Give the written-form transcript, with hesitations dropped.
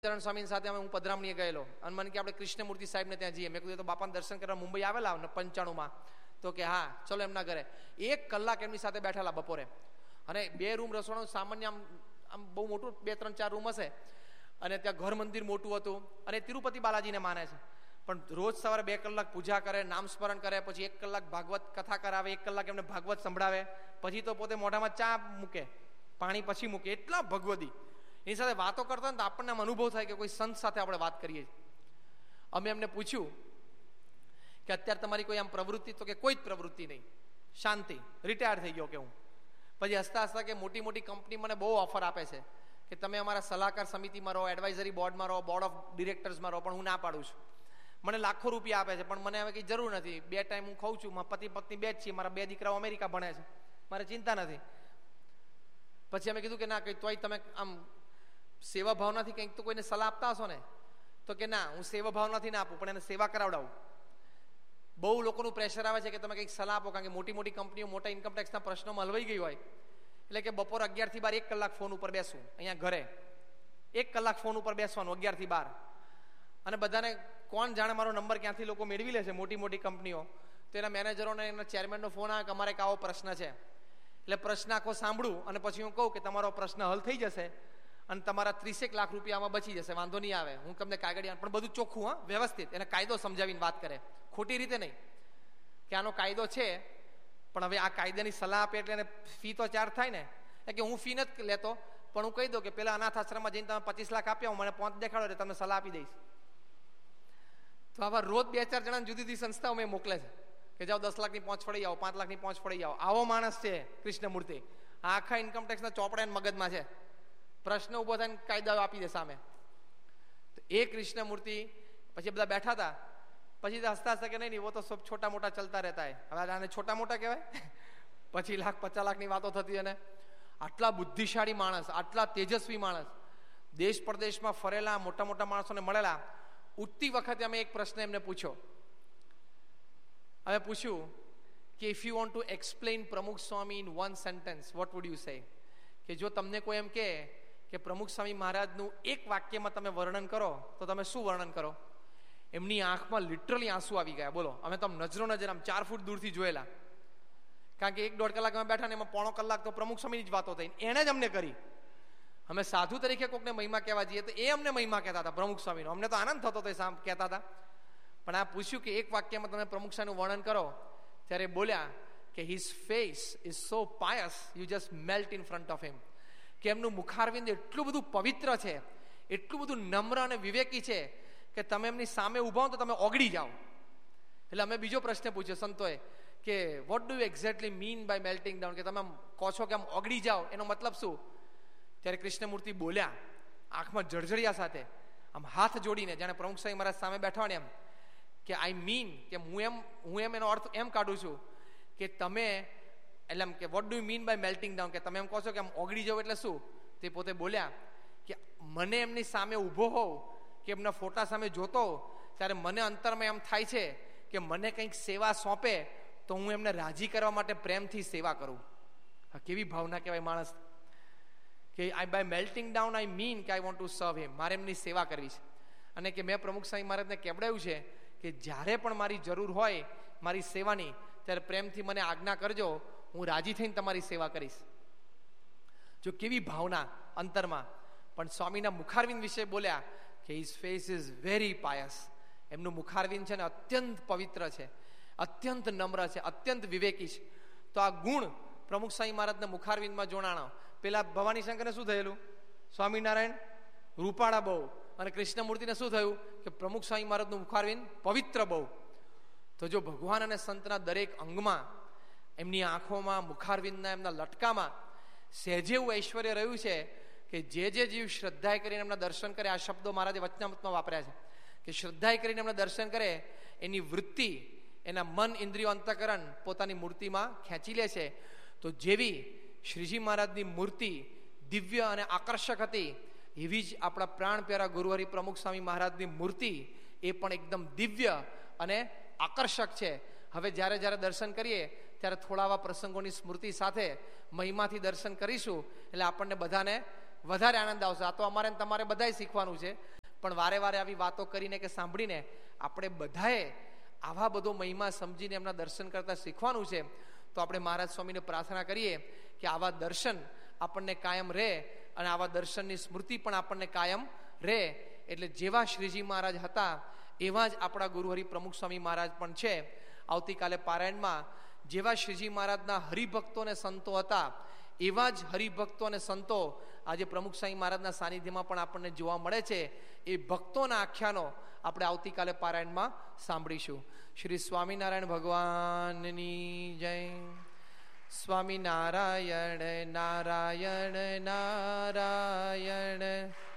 ચરણ સ્વામી સાથે હું પધરામણીએ ગયેલો અને મને કે આપણે કૃષ્ણમૂર્તિ સાહેબને ત્યાં જઈએ. મેં કીધું તો બાપાને દર્શન કરવા મુંબઈ આવેલા 95માં. તો કે હા ચલો એમના ઘરે. 1 કલાક એમની સાથે બેઠેલા બપોરે. અને 2 રૂમ રસોડું સામાન્ય આમ બહુ મોટું 2, 3, 4 રૂમ હશે. અને ત્યાં ઘર મંદિર મોટું હતું. અને તિરુપતિ બાલાજીને માને છે. પણ રોજ સવારે 2 કલાક પૂજા કરે, નામ સ્મરણ કરે, પછી 1 કલાક ભાગવત કથા કરાવે, 1 કલાક એમને ભાગવત સંભળાવે, પછી તો પોતે મોઢામાં ચા મૂકે, પાણી પછી મૂકે. એટલા ભગવદી એની સાથે વાતો કરતા હોય ને તો આપણને અનુભવ થાય કે કોઈ સંત સાથે આપણે વાત કરીએ. અમે એમને પૂછ્યું કે અત્યારે તમારી કોઈ આમ પ્રવૃત્તિ? તો કે કોઈ જ પ્રવૃત્તિ નહીં, શાંતિ, રિટાયર થઈ ગયો કે હું. પછી હસતા હસતા કે મોટી મોટી કંપની મને બહુ ઓફર આપે છે કે તમે અમારા સલાહકાર સમિતિમાં રહો, એડવાઇઝરી બોર્ડમાં રહો, બોર્ડ ઓફ ડિરેક્ટર્સમાં રહો, પણ હું ના પાડું છું. મને લાખો રૂપિયા આપે છે પણ મને હવે કંઈ જરૂર નથી. 2 ટાઈમ હું ખાઉં છું, મારા પતિ પત્ની 2 જ છીએ, મારા 2 દીકરાઓ અમેરિકા ભણે છે, મારે ચિંતા નથી. પછી અમે કીધું કે ના કંઈ તોય તમે આમ સેવા ભાવનાથી કંઈક તો કોઈને સલાહ આપતા હશો ને? તો કે ના, હું સેવા ભાવનાથી ના આપું, પણ એને સેવા કરાવડાવું. બહુ લોકોનું પ્રેશર આવે છે કે તમે કંઈક સલાહ આપો, કારણ કે મોટી મોટી કંપનીઓ મોટા ઇન્કમટેક્સના પ્રશ્નોમાં હલવાઈ ગઈ હોય. એટલે કે બપોર 11 થી 12 1 કલાક ફોન ઉપર બેસવું. અહીંયા ઘરે 1 કલાક ફોન ઉપર બેસવાનું 11 થી 12. અને બધાને કોણ જાણે મારો નંબર ક્યાંથી લોકો મેળવી લે છે, મોટી મોટી કંપનીઓ. તો એના મેનેજરોને એના ચેરમેનનો ફોન આવે કે અમારે આવો પ્રશ્ન છે. એટલે પ્રશ્ન આખો સાંભળું અને પછી હું કહું કે તમારો પ્રશ્ન હલ થઈ જશે અને તમારા 30 લાખ રૂપિયામાં બચી જશે, વાંધો નહીં આવે, હું તમને કાગળિયા, પણ બધું ચોખ્ખું, હા, વ્યવસ્થિત. એને કાયદો સમજાવીને વાત કરે, ખોટી રીતે નહીં કે આનો કાયદો છે પણ હવે આ કાયદાની સલાહ આપે એટલે એને ફી તો ચાર્જ થાય ને. કે હું ફી નથી લેતો, પણ હું કહી દઉં કે પેલા અનાથ આશ્રમમાં જઈને તમે 25 લાખ આપ્યા, હું મને 5 દેખાડો એટલે તમને સલાહ આપી દઈશ. તો આવા રોજ 2-4 જણા જુદી જુદી સંસ્થાઓ મેં મોકલે છે કે જાઓ 10 લાખની પહોંચ ફળી આવો, 5 લાખની પહોંચ ફળી આવો. આવો માણસ છે કૃષ્ણમૂર્તિ. આખા ઇન્કમટેક્સના ચોપડા એને મગજમાં છે. પ્રશ્ન ઉભો થાય કાયદા આપી દે સામે. તો એ કૃષ્ણમૂર્તિ પછી બધા બેઠા હતા. પછી હસતા હસતા કે નહીં વો તો સબ છોટા મોટા ચલતા રહેતા હે. હવે આને છોટા મોટા કહેવાય? 25 લાખ 50 લાખની વાતો થતી. અને આટલા બુદ્ધિશાળી માણસ, આટલા તેજસ્વી માણસ, દેશ પરદેશમાં ફરેલા, મોટા મોટા માણસોને મળેલા. ઉઠતી વખતે અમે એક પ્રશ્ન એમને પૂછ્યો. અમે પૂછ્યું કે if you want to explain પ્રમુખ સ્વામી in 1 sentence what would you say? કે જો તમને કોઈ એમ કે પ્રમુખ સ્વામી મહારાજનું 1 વાક્યમાં તમે વર્ણન કરો તો તમે શું વર્ણન કરો? એમની આંખમાં લિટરલી આંસુ આવી ગયા. બોલો, અમે તો આમ નજરો નજર આમ 4 ફૂટ દૂરથી જોયેલા. કારણ કે 1-1.5 કલાક અમે બેઠા ને એમાં 1.25 કલાક તો પ્રમુખ સ્વામીની જ વાતો થઈ. એને જ અમને કરી. અમે સાધુ તરીકે કોકને મહિમા કહેવા જઈએ તો એ અમને મહિમા કહેતા હતા પ્રમુખ સ્વામીનો. અમને તો આનંદ થતો હતો એ કહેતા હતા. પણ આ પૂછ્યું કે 1 વાક્યમાં તમે પ્રમુખ સ્વામીનું વર્ણન કરો, ત્યારે બોલ્યા કે his face is so pious you just melt in front of him. કે એમનું મુખારવિંદ એટલું બધું પવિત્ર છે, એટલું બધું નમ્ર અને વિવેકી છે કે તમે એમની સામે ઊભા હો તો તમે ઓગળી જાઓ. એટલે અમે બીજો પ્રશ્ન પૂછ્યો સંતોએ કે what do you exactly mean by melting down? કે તમે આમ કહો છો કે આમ ઓગળી જાઓ, એનો મતલબ શું? ત્યારે કૃષ્ણમૂર્તિ બોલ્યા આંખમાં જળજળિયા સાથે, આમ હાથ જોડીને, જાણે પ્રમુખ સ્વામી મહારાજ સામે બેઠા હોય એમ, કે આઈ મીન, કે હું એમ એનો અર્થ એમ કાઢું છું કે તમે, એટલે એમ કે what do you mean by melting down? કે તમે એમ કહો છો કે આમ ઓગળી જાવ એટલે શું? તે પોતે બોલ્યા કે મને એમની સામે ઊભો હોઉં કે એમના ફોટા સામે જોતો હોઉં ત્યારે મને અંતરમાં એમ થાય છે કે મને કંઈક સેવા સોંપે તો હું એમને રાજી કરવા માટે પ્રેમથી સેવા કરું. આ કેવી ભાવના કહેવાય માણસ કે આઈ by melting down I mean કે આઈ વોન્ટ ટુ સર્વ હિમ. મારે એમની સેવા કરવી છે. અને કે મેં પ્રમુખ સ્વામી મહારાજને કેવડાવ્યું છે કે જ્યારે પણ મારી જરૂર હોય મારી સેવાની, ત્યારે પ્રેમથી મને આજ્ઞા કરજો, હું રાજી થઈને તમારી સેવા કરીશ. જો કેવી ભાવના અંતરમાં. પણ સ્વામીના મુખારવિંદ વિશે બોલ્યા કે his face is very pious. એમનું મુખારવિંદ છે ને અત્યંત પવિત્ર છે, અત્યંત નમ્ર છે, અત્યંત વિવેકી છે. તો આ ગુણ પ્રમુખ સ્વામી મહારાજના મુખારવિંદમાં જોડાણો. પેલા ભવાની શંકરને શું થયેલું? સ્વામિનારાયણ રૂપાળા બહુ, અને કૃષ્ણમૂર્તિને શું થયું કે પ્રમુખ સ્વામી મહારાજનું મુખારવિંદ પવિત્ર બહુ. તો જો ભગવાન અને સંતના દરેક અંગમાં, એમની આંખોમાં, મુખારવિંદના એમના લટકામાં સહેજે એવું ઐશ્વર્ય રહ્યું છે કે જે જીવ શ્રદ્ધાએ કરીને એમના દર્શન કરે, આ શબ્દો મહારાજે વચનામૃતમાં વાપર્યા છે કે શ્રદ્ધાએ કરીને એમના દર્શન કરે, એની વૃત્તિ, એના મન, ઇન્દ્રિયો, અંતઃકરણ પોતાની મૂર્તિમાં ખેંચી લે છે. તો જેવી શ્રીજી મહારાજની મૂર્તિ દિવ્ય અને આકર્ષક હતી, એવી જ આપણા પ્રાણ પ્યારા ગુરુહરિ પ્રમુખ સ્વામી મહારાજની મૂર્તિ એ પણ એકદમ દિવ્ય અને આકર્ષક છે. હવે જ્યારે જ્યારે દર્શન કરીએ ત્યારે થોડા આવા પ્રસંગોની સ્મૃતિ સાથે મહિમાથી દર્શન કરીશું એટલે આપણને બધાને વધારે આનંદ આવશે. આ તો અમારે તમારે બધાય શીખવાનું છે, પણ વારે વારે આવી વાતો કરીને કે સાંભળીને આપણે બધાએ આવા બધો મહિમા સમજીને એમના દર્શન કરતા શીખવાનું છે. તો આપણે મહારાજ સ્વામીને પ્રાર્થના કરીએ કે આવા દર્શન આપણને કાયમ રહે અને આવા દર્શનની સ્મૃતિ પણ આપણને કાયમ રહે. એટલે જેવા શ્રીજી મહારાજ હતા એવા જ આપણા ગુરુહરિ પ્રમુખ સ્વામી મહારાજ પણ છે. આવતીકાલે પારાયણમાં જેવા શ્રીજી મહારાજના હરિભક્તો અને સંતો હતા એવા જ હરિભક્તો અને સંતો આજે પ્રમુખ સ્વામી મહારાજના સાનિધ્યમાં પણ આપણને જોવા મળે છે. એ ભક્તોના આખ્યાનો આપણે આવતીકાલે પારાયણમાં સાંભળીશું. શ્રી સ્વામિનારાયણ ભગવાનની જય. સ્વામિનારાયણ નારાયણ નારાયણ.